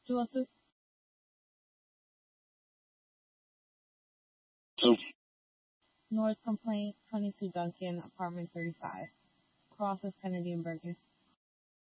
Joseph, So, noise complaint, 22 Duncan, apartment 35, Crosses, Kennedy and Bergen.